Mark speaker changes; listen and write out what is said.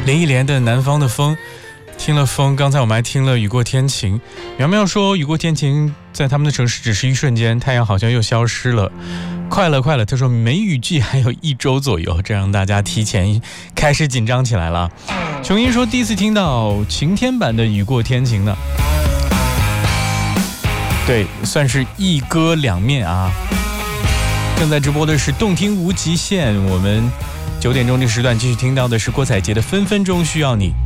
Speaker 1: 连一连的南方的风，听了风，刚才我们还听了雨过天晴。苗苗说雨过天晴在他们的城市只是一瞬间，太阳好像又消失了。快了，他说梅雨季还有1周左右，这让大家提前开始紧张起来了。琼英说第一次听到晴天版的雨过天晴呢。对，算是一歌两面啊。正在直播的是动听无极限，我们9点钟这时段继续听到的是郭采洁的分分钟需要你。